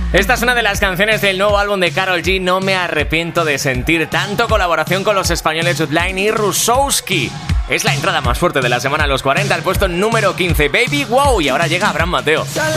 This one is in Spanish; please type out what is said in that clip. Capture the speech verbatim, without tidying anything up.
Esta es una de las canciones del nuevo álbum de Karol G, No me arrepiento de sentir tanto, colaboración con los españoles Woodline y Rusowski. Es la entrada más fuerte de la semana a los cuarenta, al puesto número quince, Baby Wow, y ahora llega Abraham Mateo.